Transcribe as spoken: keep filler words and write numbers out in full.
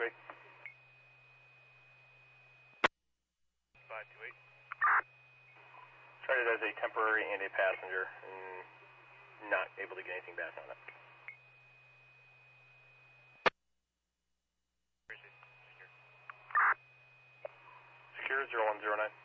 Great. five two eight. Charted as a temporary and a passenger, and not able to get anything back on it. Secure zero one zero nine.